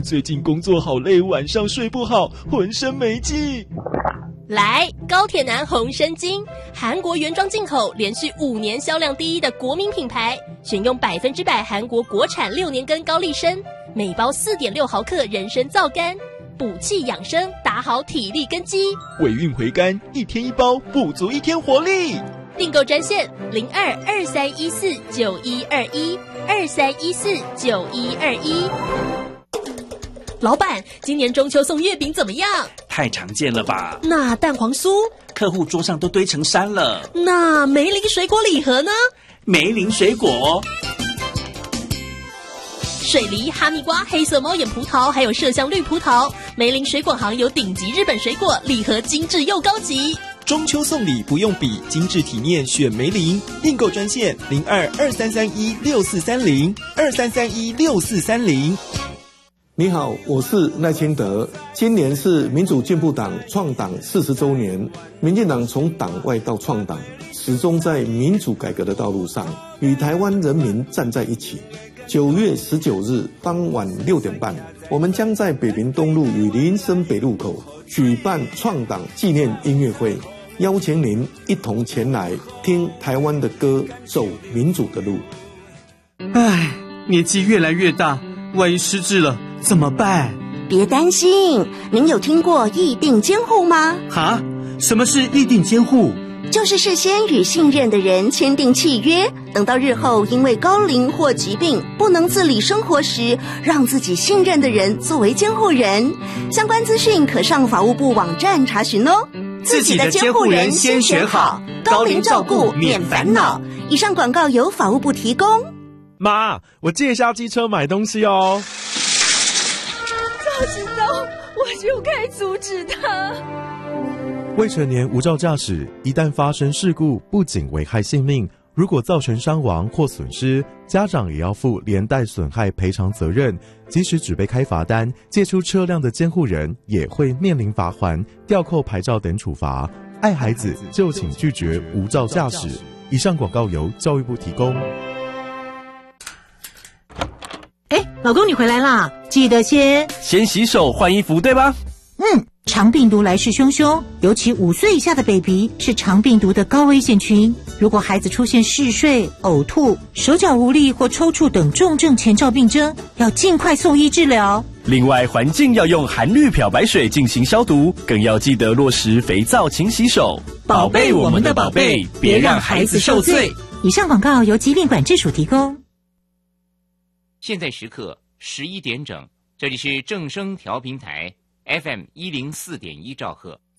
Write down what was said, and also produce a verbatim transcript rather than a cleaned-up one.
最近工作好累，晚上睡不好，浑身没劲。 来，高铁男红参精，韩国原装进口，连续五年销量第一的国民品牌，选用百分之百韩国国产六年根高丽参，每包四点六毫克人参皂苷，补气养生，打好体力根基。 尾韵回甘，一天一包，补足一天活力。 订购专线零二二三一四九一二一二三一四九一二一。老板，今年中秋送月饼怎么样？ 太常见了吧？ 那蛋黄酥？ 客户桌上都堆成山了。 那梅林水果礼盒呢？ 梅林水果。 水梨、哈密瓜、黑色猫眼葡萄，还有麝香绿葡萄，梅林水果行有顶级日本水果，礼盒精致又高级。 中秋送礼不用比，精致体面选梅林。订购专线零二二三三一六四三零二三三一六四三零。 你好，我是赖清德。今年是民主进步党创党四十周年，民进党从党外到创党，始终在民主改革的道路上与台湾人民站在一起。九月十九日傍晚六点半，我们将在北平东路与林森北路口举办创党纪念音乐会，邀请您一同前来听台湾的歌，走民主的路。 唉，年纪越来越大，万一失智了怎么办？ 别担心，您有听过议定监护吗？ 哈？什么是议定监护？ 就是事先与信任的人签订契约，等到日后因为高龄或疾病不能自理生活时，让自己信任的人作为监护人。相关资讯可上法务部网站查询哦。 自己的监护人先选好，高龄照顾免烦恼。 以上广告由法务部提供。 妈，我借一下机车买东西哦。 早知道我就该阻止他。 未成年无照驾驶，一旦发生事故，不仅危害性命，如果造成伤亡或损失，家长也要负连带损害赔偿责任。即使只被开罚单，借出车辆的监护人也会面临罚锾、吊扣牌照等处罚。爱孩子就请拒绝无照驾驶。以上广告由教育部提供。 哎，老公你回来啦，记得先先洗手换衣服，对吧？ 嗯，肠病毒来势汹汹，尤其五岁以下的 baby 是肠病毒的高危险群。如果孩子出现嗜睡、呕吐、手脚无力或抽搐等重症前兆病征，要尽快送医治疗。 另外，环境要用含氯漂白水进行消毒，更要记得落实肥皂勤洗手， 宝贝我们的宝贝，别让孩子受罪。以上广告由疾病管制署提供。 现在时刻十一点整，这里是正声调频台 F M 一零四点一兆赫。